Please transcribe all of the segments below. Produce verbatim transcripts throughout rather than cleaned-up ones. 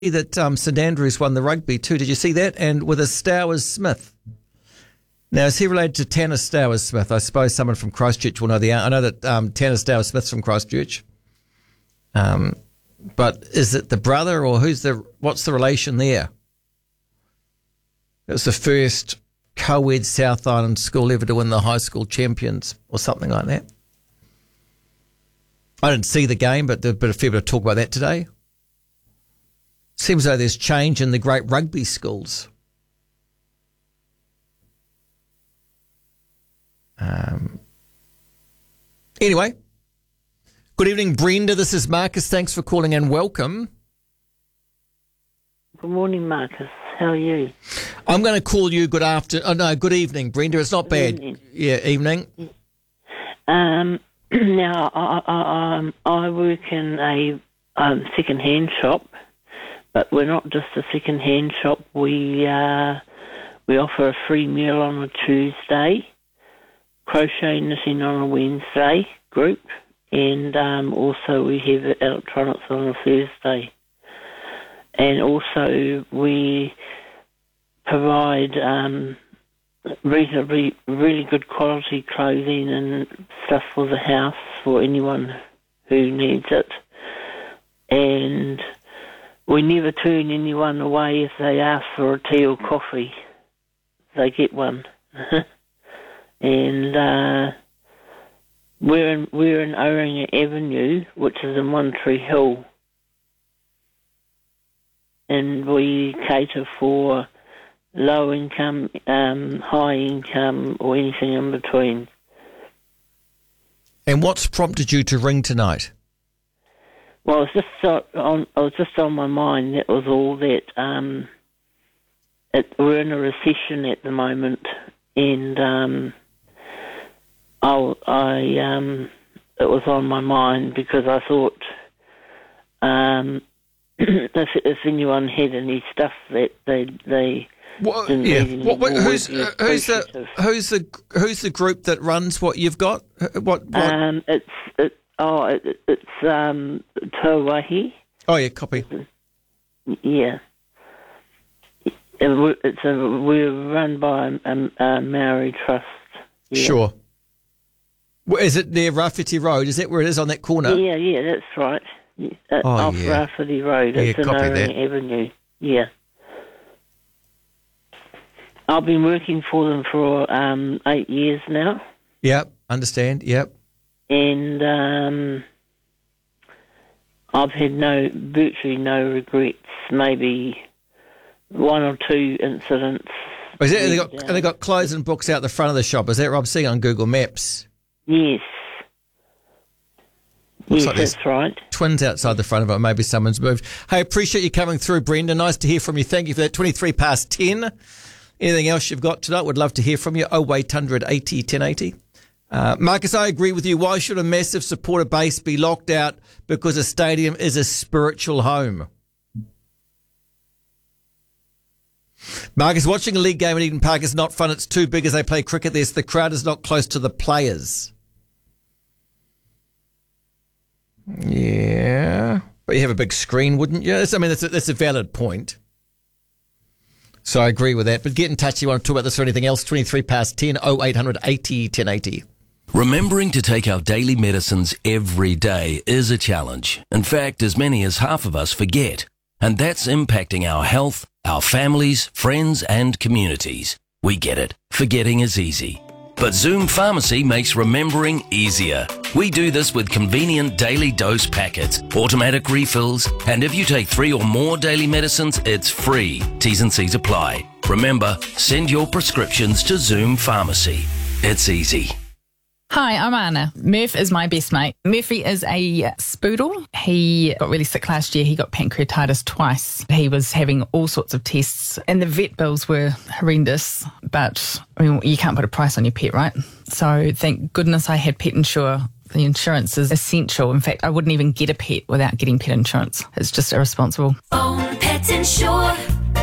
that um, St Andrews won the rugby too. Did you see that? And with a Stowers Smith. Now, is he related to Tanner Stowers Smith? I suppose someone from Christchurch will know the. I know that um, Tanner Stowers Smith's from Christchurch. Um, but is it the brother or who's the? What's the relation there? It was the first co-ed South Island school ever to win the high school champions or something like that. I didn't see the game, but there's been a fair bit of talk about that today. Seems though there's change in the great rugby schools. Um, anyway, good evening, Brenda. This is Marcus. Thanks for calling and welcome. Good morning, Marcus. How are you? I'm going to call you good after. Oh no, good evening, Brenda. It's not bad. Evening. Yeah, evening. Um, now I, I, um, I work in a um, second-hand shop. But we're not just a second-hand shop. We uh, we offer a free meal on a Tuesday, crochet knitting on a Wednesday group, and um, also we have electronics on a Thursday. And also we provide um, reasonably really good quality clothing and stuff for the house for anyone who needs it. And we never turn anyone away if they ask for a tea or coffee. They get one. and uh, we're in we're in Oringa Avenue, which is in One Tree Hill. And we cater for low income, um, high income, or anything in between. And what's prompted you to ring tonight? Well, it's just so on. I was just on my mind. That was all. That um, it, we're in a recession at the moment, and um, I, I um, it was on my mind because I thought um, if, if anyone had any stuff that they they What, didn't yeah. need What, what, anymore, who's we'd be uh, who's the appreciative. who's the who's the group that runs what you've got? Uh, What? what? Um, it's it, oh, it, it's um, Tauwahi. Oh yeah, copy. Yeah. It- It's a, we're run by a, a Maori trust. Yeah. Sure. Well, is it near Rafiti Road? Is that where it is on that corner? Yeah, yeah, that's right. Yeah, uh, Oh, off yeah. Rafferty Road. Yeah, It's in copy that. Oringa Avenue. Yeah. I've been working for them for um, eight years now, Yep. Understand. Yep. and um, I've had no, virtually no regrets. Maybe one or two incidents. Oh, is that, they got Yeah. and they got clothes and books out the front of the shop. Is that what I'm seeing on Google Maps? Yes. Looks yes, like there's that's right. twins outside the front of it. Maybe someone's moved. Hey, appreciate you coming through, Brenda. Nice to hear from you. Thank you for that. twenty-three past ten. Anything else you've got tonight? Would love to hear from you. oh eight hundred eighty ten eighty. Uh, Marcus, I agree with you. Why should a massive supporter base be locked out because a stadium is a spiritual home? Marcus, watching a league game at Eden Park is not fun. It's too big as they play cricket there, so the crowd is not close to the players. Yeah. But you have a big screen, wouldn't you? That's, I mean, that's a, that's a valid point. So I agree with that. But get in touch if you want to talk about this or anything else. twenty-three past ten, oh eight hundred eighty ten eighty. Remembering to take our daily medicines every day is a challenge. In fact, as many as half of us forget. And that's impacting our health, our families, friends, and communities. We get it. Forgetting is easy. But Zoom Pharmacy makes remembering easier. We do this with convenient daily dose packets, automatic refills, and if you take three or more daily medicines, it's free. T's and C's apply. Remember, send your prescriptions to Zoom Pharmacy. It's easy. Hi, I'm Anna. Murph is my best mate. Murphy is a spoodle. He got really sick last year. He got pancreatitis twice. He was having all sorts of tests and the vet bills were horrendous, but I mean, you can't put a price on your pet, right? So thank goodness I had Pet Insure. The insurance is essential. In fact, I wouldn't even get a pet without getting pet insurance. It's just irresponsible. Own Pet Insure.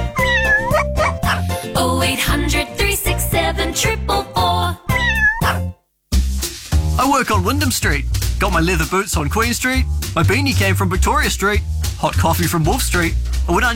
oh eight hundred three six seven triple four. I work on Wyndham Street. Got my leather boots on Queen Street. My beanie came from Victoria Street. Hot coffee from Wolf Street. Would I